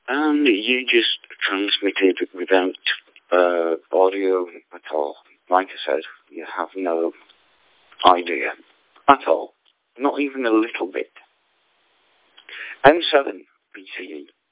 and you just transmitted without audio at all. Like I said, you have no idea at all, not even a little bit. M7 BCE.